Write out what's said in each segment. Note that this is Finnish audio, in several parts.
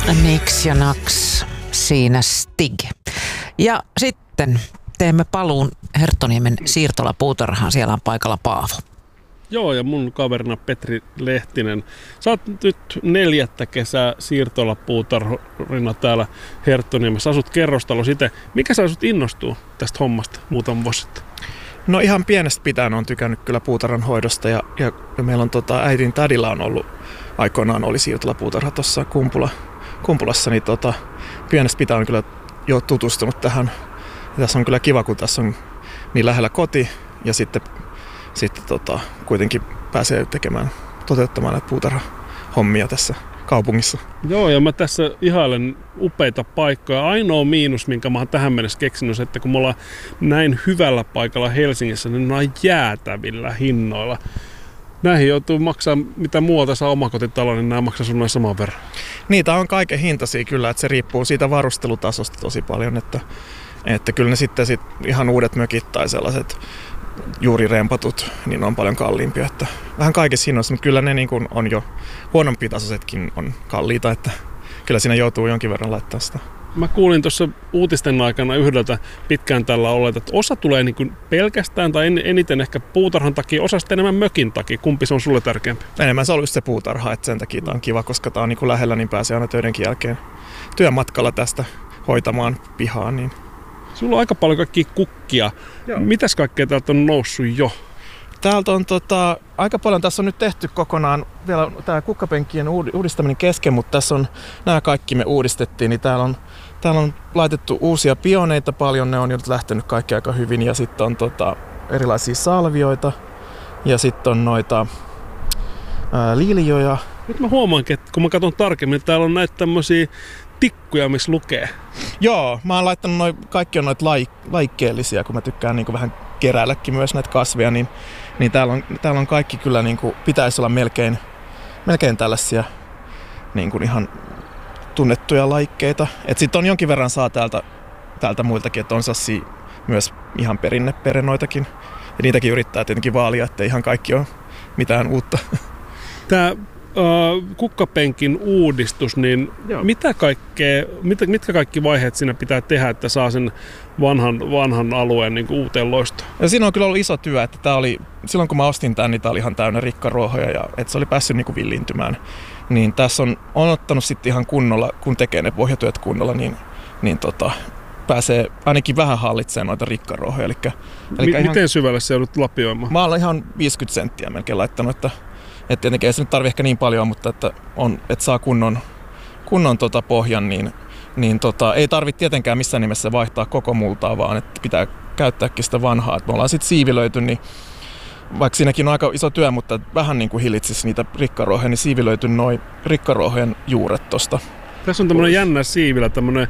Nix ja Nax, siinä Stig. Ja sitten teemme paluun Herttoniemen siirtolapuutarhaan. Siellä on paikalla Paavo. Joo, ja mun kaverina Petri Lehtinen. Sä oot nyt 4. kesää siirtolapuutarhurina täällä Herttoniemessä. Asut kerrostalossa itse. Mikä sä sut innostuu tästä hommasta muutaman vuosi sitten? No ihan pienestä pitäen on tykännyt kyllä puutarhan hoidosta ja meillä on äitin tädillä on ollut aikoinaan oli siirtolapuutarha tuossa Kumpulassa, niin pienestä pitäen on kyllä jo tutustunut tähän. Ja tässä on kyllä kiva, kun tässä on niin lähellä koti ja sitten kuitenkin pääsee toteuttamaan näitä puutarhahommia tässä kaupungissa. Joo, ja mä tässä ihailen upeita paikkoja. Ainoa miinus, minkä mä oon tähän mennessä keksinyt, on se, että kun me ollaan näin hyvällä paikalla Helsingissä, niin ne on jäätävillä hinnoilla. Näihin joutuu maksaa, mitä muualta saa omakotitalo, niin nämä maksaa sun noin saman verran. Niitä on kaiken hintaisia kyllä, että se riippuu siitä varustelutasosta tosi paljon, että kyllä ne sitten ihan uudet mökit tai sellaiset juuri rempatut, niin on paljon kalliimpia. Että vähän kaikissa hinnoissa, mutta kyllä ne niin kuin on jo huonompi tasoisetkin on kalliita, että kyllä siinä joutuu jonkin verran laittaa sitä. Mä kuulin tuossa uutisten aikana yhdeltä pitkään tällä olleet, että osa tulee niin kuin pelkästään tai eniten ehkä puutarhan takia, osa sitten enemmän mökin takia. Kumpi se on sulle tärkeämpi? Enemmän se on just se puutarha, että sen takia tämä on kiva, koska tämä on niin kuin lähellä, niin pääsee aina töidenkin jälkeen työmatkalla tästä hoitamaan pihaan. Niin. Sulla on aika paljon kaikkia kukkia. Joo. Mitäs kaikkea täältä on noussut jo? Täältä on aika paljon, tässä on nyt tehty kokonaan vielä tämä kukkapenkkien uudistaminen kesken, mutta tässä on nämä kaikki me uudistettiin, niin täällä on laitettu uusia pioneita paljon, ne on jo lähtenyt kaikki aika hyvin ja sitten on erilaisia salvioita ja sitten on noita liilioja. Nyt mä huomaankin, että kun mä katson tarkemmin, että täällä on näitä tämmöisiä tikkuja, missä lukee. Joo, mä oon laittanut kaikki on noita laikkeellisia, kun mä tykkään niin kuin vähän keräilläkin myös näitä kasveja, niin täällä on kaikki kyllä niin kuin, pitäisi olla melkein tällaisia niin kuin ihan tunnettuja laikkeita. Et sit on jonkin verran saa täältä muiltakin, että on sassia myös ihan perinneperenoitakin. Ja niitäkin yrittää tietenkin vaalia, ettei ihan kaikki ole mitään uutta. Tää kukkapenkin uudistus, niin mitkä kaikki vaiheet siinä pitää tehdä, että saa sen vanhan alueen niin kuin uuteen loistoon? Ja siinä on kyllä ollut iso työ, että silloin kun mä ostin tämän, niin tämä oli ihan täynnä rikkaruohoja ja että se oli päässyt niin kuin villiintymään. Niin tässä on ottanut sitten ihan kunnolla, kun tekee ne pohjatyöt kunnolla, niin pääsee ainakin vähän hallitsemaan noita rikkaruohoja. Miten syvälle se joudut lapioimaan? Mä olen ihan 50 senttiä melkein laittanut, että tietenkin ei se nyt tarvitse ehkä niin paljon, mutta että saa kunnon pohjan, niin ei tarvitse tietenkään missään nimessä vaihtaa koko multaa, vaan että pitää käyttääkin sitä vanhaa. Et me ollaan sitten siivilöity, niin vaikka siinäkin on aika iso työ, mutta vähän niin kuin hillitsisi niitä rikkaruohoja, niin siivilöity noi rikkaruohojen juuret tosta. Tässä on tämmöinen jännä siivilä, tämmöinen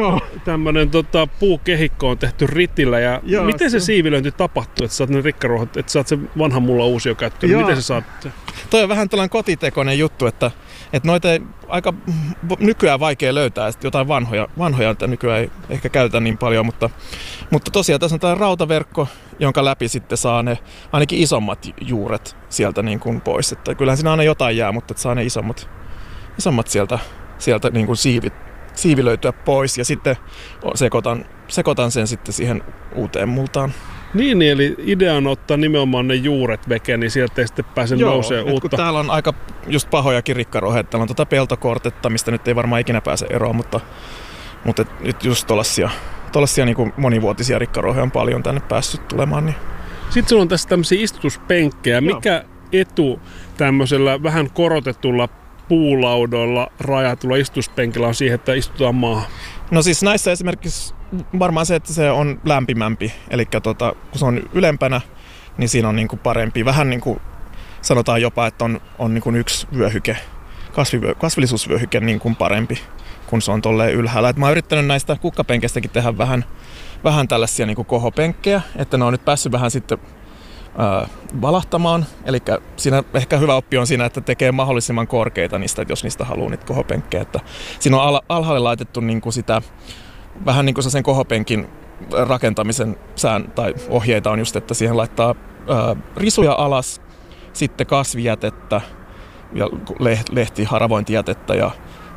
puukehikko on tehty ritillä. Ja miten se siivilöinti tapahtuu, että saat ne rikkaruohot, että saat sen vanhan mulla uusio käyttöön? Miten se saat? Toi on vähän tällainen kotitekoinen juttu, että noita ei aika nykyään vaikea löytää. Ja jotain vanhoja että nykyään ei ehkä käytetä niin paljon, mutta tosiaan tässä on tämä rautaverkko, jonka läpi sitten saa ne ainakin isommat juuret sieltä niin kuin pois. Että kyllähän siinä aina jotain jää, mutta saa ne isommat sieltä niin kuin siivilöityä pois ja sitten sekoitan sen sitten siihen uuteen multaan. Niin, eli idea on ottaa nimenomaan ne juuret vekeen, niin sieltä ei sitten pääse nousee uutta. Kun täällä on aika just pahojakin rikkaruohoja, täällä on peltokortetta, mistä nyt ei varmaan ikinä pääse eroon, mutta nyt just tuollaisia niin kuin monivuotisia rikkaruohoja on paljon tänne päässyt tulemaan. Niin. Sitten sulla on tässä tämmöisiä istutuspenkkejä. Mikä etu tämmöisellä vähän korotetulla puulaudoilla rajatulla istuspenkillä on siihen, että istutaan maahan? No siis näissä esimerkiksi varmaan se, että se on lämpimämpi. Eli kun se on ylempänä, niin siinä on niin kuin parempi. Vähän niin kuin sanotaan jopa, että on niin kuin yksi vyöhyke, kasvillisuusvyöhyke niin kuin parempi, kun se on tolleen ylhäällä. Et mä oon yrittänyt näistä kukkapengeistäkin tehdä vähän tällaisia niin kuin kohopenkkejä, että ne on nyt päässyt vähän sitten valahtamaan. Eli siinä ehkä hyvä oppi on siinä, että tekee mahdollisimman korkeita niistä, jos niistä haluaa niitä kohopenkkejä. Että siinä on alhaalle laitettu niin kuin sitä, vähän niin kuin sen kohopenkin rakentamisen tai ohjeita on just, että siihen laittaa risuja alas, sitten kasvijätettä ja haravointijätettä ja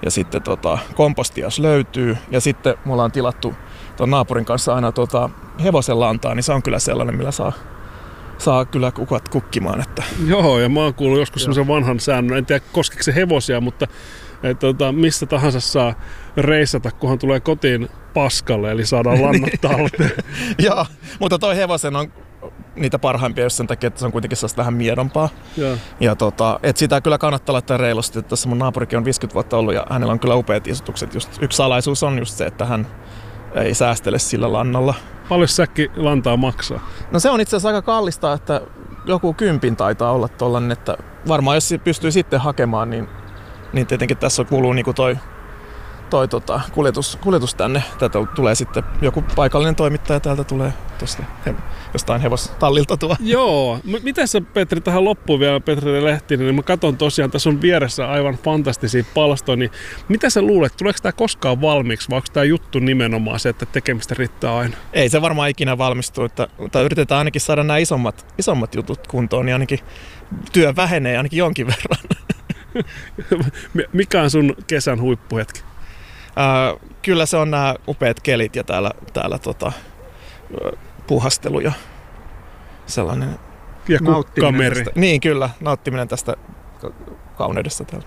ja sitten kompostia jos löytyy. Ja sitten me ollaan tilattu tuon naapurin kanssa aina hevosen lantaa, niin se on kyllä sellainen, millä saa kyllä kukat kukkimaan. Että. Joo, ja mä oon kuullut joskus semmoisen vanhan säännön, en tiedä koskeeko se hevosia, mutta missä tahansa saa reissata, kunhan tulee kotiin paskalle, eli saadaan lannat talteen. Joo, mutta toi hevosen on niitä parhaimpia just sen takia, että se on kuitenkin sellaista vähän miedompaa. Ja et sitä kyllä kannattaa laittaa reilusti. Tässä mun naapurikin on 50 vuotta ollut ja hänellä on kyllä upeat istutukset. Just yksi salaisuus on just se, että hän ei säästele sillä lannalla. Paljon säkki lantaa maksaa? No se on itse asiassa aika kallista, että joku 10 taitaa olla tollainen, että varmaan jos pystyy sitten hakemaan, niin tietenkin tässä kuluu niinku toi kuljetus tänne. Tätä tulee sitten joku paikallinen toimittaja täältä tulee tuosta jostain hevostallilta tuo. Joo. Miten sä, Petri, tähän loppuun vielä, Petri Lehtinen, niin mä katson tosiaan, tässä on vieressä aivan fantastisia palstoja, niin mitä sä luulet, tuleeko tämä koskaan valmiiksi, vai onko tämä juttu nimenomaan se, että tekemistä riittää aina? Ei se varmaan ikinä valmistu, mutta yritetään ainakin saada nämä isommat jutut kuntoon, niin ainakin työ vähenee ainakin jonkin verran. Mikä on sun kesän huippuhetki? Kyllä se on nämä upeat kelit ja täällä puhastelu ja sellainen ja kukkameri. Niin kyllä, nauttiminen tästä kauneudesta täällä.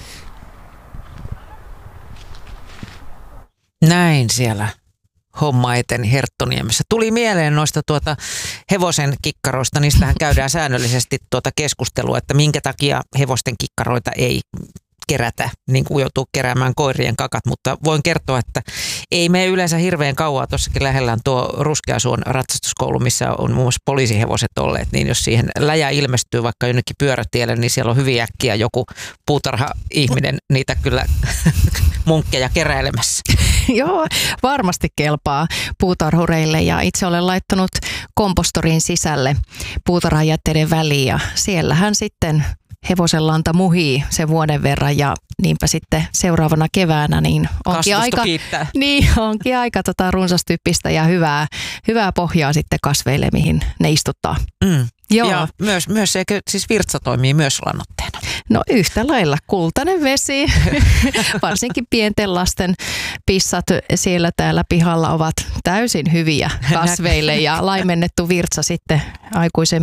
Näin siellä homma eteni Herttoniemessä. Tuli mieleen noista hevosen kikkaroista, niistähän käydään säännöllisesti keskustelua, että minkä takia hevosten kikkaroita ei kerätä, niin kuin joutuu keräämään koirien kakat, mutta voin kertoa, että ei mene yleensä hirveän kauaa. Tuossakin lähellä on tuo Ruskeasuon ratsastuskoulu, missä on muun muassa poliisihevoset olleet, niin jos siihen läjä ilmestyy vaikka jonnekin pyörätielle, niin siellä on hyvin äkkiä joku puutarha-ihminen niitä kyllä munkkeja keräilemässä. Joo, varmasti kelpaa puutarhureille ja itse olen laittanut kompostorin sisälle puutarhajätteiden väliin ja siellähän sitten hevosenlanta muhii sen vuoden verran ja niinpä sitten seuraavana keväänä niin onkin aika runsastyppistä ja hyvää pohjaa sitten kasveille, mihin ne istuttaa. Joo. Ja myös siis virtsa toimii myös lannoitteena. No yhtä lailla kultainen vesi, varsinkin pienten lasten pissat siellä täällä pihalla ovat täysin hyviä kasveille ja laimennettu virtsa sitten aikuisen